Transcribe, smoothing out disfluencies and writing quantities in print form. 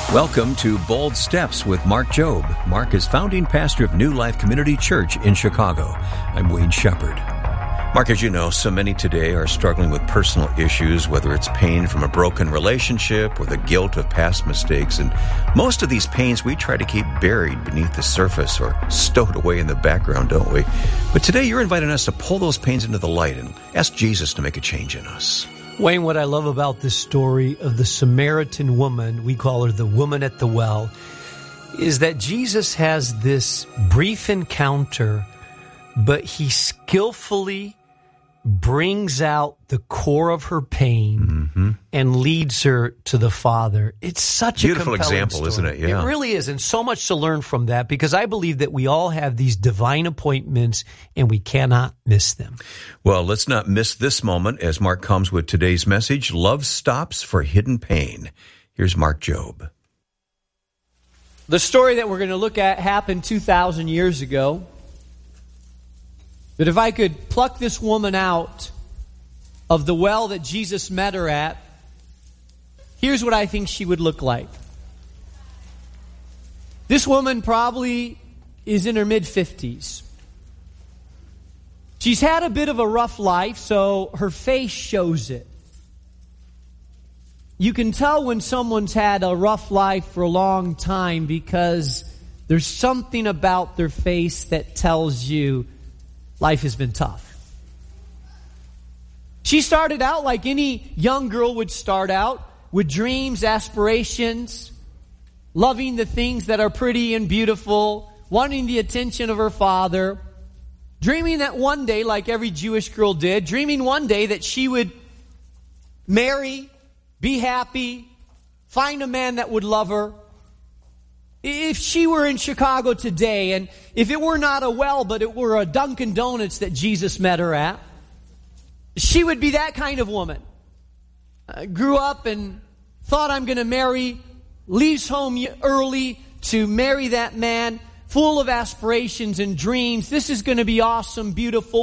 Welcome to Bold Steps with Mark Jobe. Mark is founding pastor of New Life Community Church in Chicago. I'm Wayne Shepherd. Mark, as you know, so many today are struggling with personal issues, whether it's pain from a broken relationship or the guilt of past mistakes. And most of these pains we try to keep buried beneath the surface or stowed away in the background, don't we? But today you're inviting us to pull those pains into the light and ask Jesus to make a change in us. Wayne, what I love about this story of the Samaritan woman, we call her the woman at the well, is that Jesus has this brief encounter, but he skillfully brings out the core of her pain and leads her to the Father. It's such beautiful a compelling example, story. isn't it? Yeah. It really is, and so much to learn from that, because I believe that we all have these divine appointments and we cannot miss them. Well, let's not miss this moment as Mark comes with today's message, Love Stops for Hidden Pain. Here's Mark Jobe. The story that we're going to look at happened 2,000 years ago. But if I could pluck this woman out of the well that Jesus met her at, here's what I think she would look like. This woman probably is in her mid-50s. She's had a bit of a rough life, so her face shows it. You can tell when someone's had a rough life for a long time because there's something about their face that tells you life has been tough. She started out like any young girl would start out, with dreams, aspirations, loving the things that are pretty and beautiful, wanting the attention of her father, dreaming that one day, like every Jewish girl did, dreaming one day that she would marry, be happy, find a man that would love her. If she were in Chicago today, and if it were not a well, but it were a Dunkin' Donuts that Jesus met her at, she would be that kind of woman. Grew up and thought, I'm going to marry, leaves home early to marry that man, full of aspirations and dreams. This is going to be awesome, beautiful.